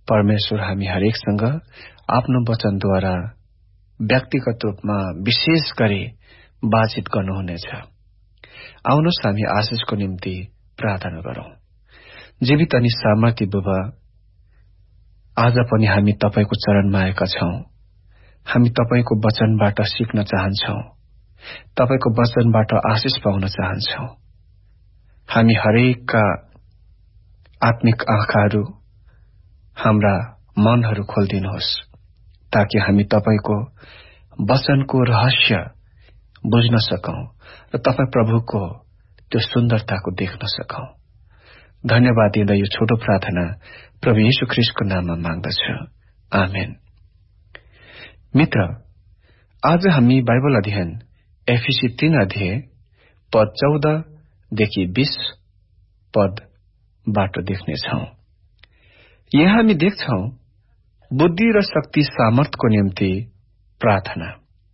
परमेश्वर हामी हरेकसँग आफ्नो वचनद्वारा व्यक्तिगत रूपमा विशेष गरी बातचित गर्नुहुनेछ। आउनुहोस् हामी आशिषको निम्ति प्रार्थना गरौं। जीवित अनि सामर्थ्य बुबा, आज पनि हामी तपाईको चरणमा आएका छौं। हामी तपाईको वचनबाट सिक्न चाहन्छौं, तपाईको वचनबाट आशिष पाउन चाहन्छौं। हामी हरेकका आत्मिक आँखाहरू, हाम्रा मनहरू खोलिदिनुहोस्, ताकि हामी तपाईको वचनको रहस्य बुझ्न सकौं र तपाई प्रभुको त्यो सुन्दरताको देख्न सकौं। धन्यवाद दिँदै यो छोटो प्रार्थना प्रभु येशू ख्रीष्टको नाममा माग्दछु, आमेन। मित्र, आज हामी बाइबल अध्ययन एफिसी 3 अध्याय पद 14 देखि 20 पदबाट देख्नेछौं। यहाँ हामी देख्छौं बुद्धि र शक्ति सामर्थ्यको निम्ति प्रार्थना।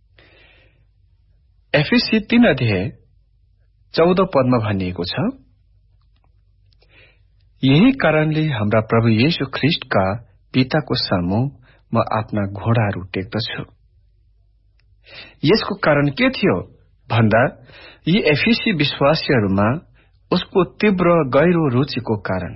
एफिसी 3 अध्याय 14 पदमा भनिएको छ, यही कारणले हाम्रा प्रभु येशू ख्रीष्टका पिताको सामु म आफ्ना घोडाहरू टेक्दछु। यसको कारण के थियो भन्दा यी एफिसी विश्वासीहरूमा उसको तीव्र गहिरो रुचिको कारण।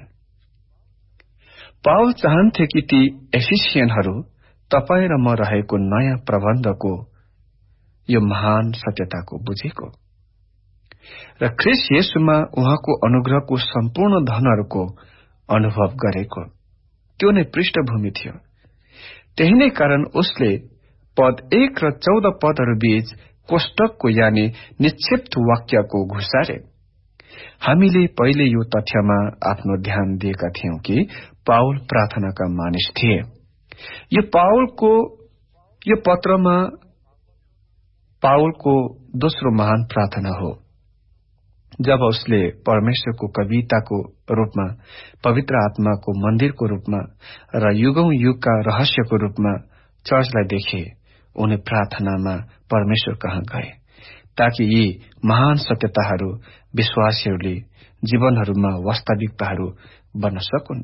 पाउल चाहन्थे कि ती एफिसियनहरू तपाईँ र म रहेको नयाँ प्रबन्धको यो महान सत्यताको बुझेको र ख्रीष्ट येशूमा उहाँको अनुग्रहको सम्पूर्ण धनहरूको अनुभव गरेको त्यो नै पृष्ठभूमि थियो। त्यही नै कारण उसले पद 1 र 14 पदहरू बीच कोष्टकको यानि निक्षिप्त वाक्यको घुसारे। हामीले पहिले यो तथ्यमा आफ्नो ध्यान दिएका थियौं कि पाउल प्रार्थनाका मानिस थिए। यो पाउलको यो पत्रमा पाउलको दोस्रो महान प्रार्थना हो, जब उसले परमेश्वरको कविताको रूपमा, पवित्र आत्माको मन्दिरको रूपमा र युगौं युगका रहस्यको रूपमा चर्चलाई देखे। उनी प्रार्थनामा परमेश्वर कहाँ गए ताकि यी महान सत्यताहरू विश्वासीहरूले जीवनहरूमा वास्तविकताहरू बन्न सकुन्।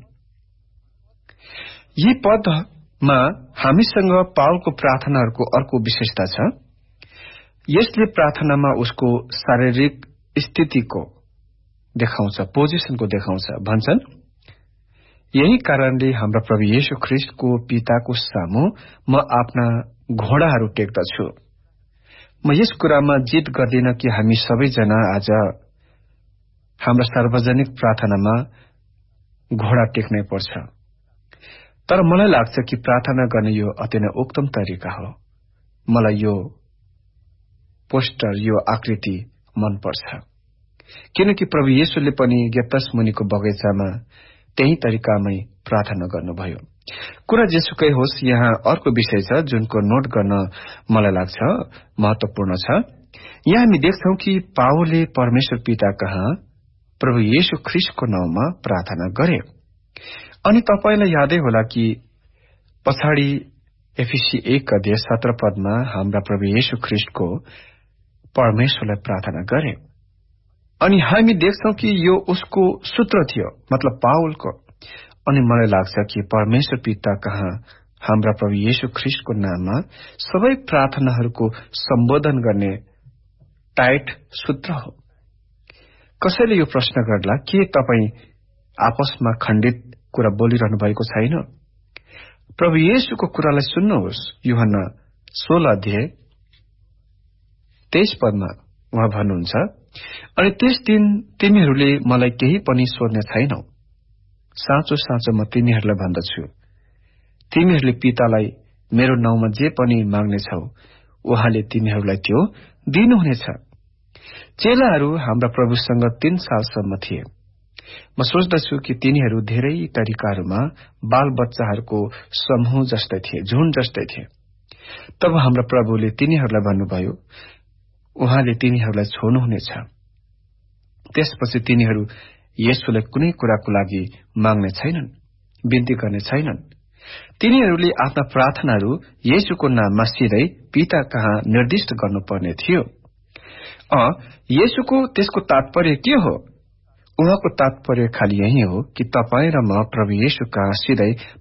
यी पदमा हामीसँग पाउलको प्रार्थनाहरूको अर्को विशेषता छ। यसले प्रार्थनामा उसको शारीरिक स्थितिको देखाउँछ, पोजिसनको देखाउँछ। भन्छन्, यही कारणले हाम्रा प्रभु येशू ख्रीष्टको पिताको सामु म आफ्ना घोडाहरू टेक्दछु। म यस कुरामा जिद गर्दिन कि हामी सबैजना आज हाम्रा सार्वजनिक प्रार्थनामा घोडा टेक्नै पर्छ, तर मलाई लाग्छ कि प्रार्थना गर्ने यो अति नै उत्तम तरिका हो। मलाई यो पोस्टर, यो आकृति मन पर्छ, किनकि प्रभु येशूले पनि गेत्समनीको बगैँचामा त्यही तरिकामै प्रार्थना गर्नुभयो। कुरा जेसुकै होस्, यहाँ अर्को विषय छ जुनको नोट गर्न मलाई लाग्छ महत्वपूर्ण छ। यहाँ हामी देख्छौं कि पाउलले परमेश्वर पिता कहाँ प्रभु येशू ख्रीष्टको नाउँमा प्रार्थना गरे। अनि तपाईलाई यादै होला कि पछाडि एफिसी 1 अध्याय 17 पदमा हाम्रा प्रभु येशू ख्रीष्टको परमेश्वरलाई प्रार्थना गरे। अनि हामी देख्छौं कि यो उसको सूत्र थियो, मतलब पाउलको। अनि मलाई लाग्छ कि परमेश्वर पिता कहाँ हाम्रा प्रभु येशू ख्रीष्टको नाममा सबै प्रार्थनाहरूको सम्बोधन गर्ने टाइट सूत्र हो। कसैले यो प्रश्न गर्ला, के तपाईँ आपसमा खण्डित कुरा बोलिरहनु भएको छैन? प्रभु येशूको कुरालाई सुन्नुहोस्। यूहन्ना 16 अध्याय 23 पदमा उहाँ भन्नुहुन्छ, अनि त्यस दिन तिमीहरूले मलाई केही पनि सोध्ने छैनौ। साँचो साँचो म तिमीहरूलाई भन्दछु, तिमीहरूले पितालाई मेरो नाउँमा जे पनि माग्नेछौ उहाँले तिमीहरूलाई त्यो दिनुहुनेछ। चेलाहरू हाम्रा प्रभुसँग 3 सालसम्म थिए। म सोच्दछु कि तिनीहरू धेरै तरिकाहरूमा बाल बच्चाहरूको समूह जस्तै थिए, झुण्ड जस्तै थिए। तब हाम्रा प्रभुले तिनीहरूलाई भन्नुभयो, उहाँले तिनीहरूलाई छोड्नुहुनेछ। त्यसपछि तिनीहरू येशूलाई कुनै कुराको लागि माग्ने छैनन्, बिन्ती गर्ने छैनन्। तिनीहरूले आफ्ना प्रार्थनाहरू येशूको नाममा सिधै पिता कहाँ निर्दिष्ट गर्नुपर्ने थियो। येशूको त्यसको तात्पर्य के हो? उहाँको तात्पर्य खाली यही हो कि तपाईँ र म प्रभु येशू कहाँ सिधै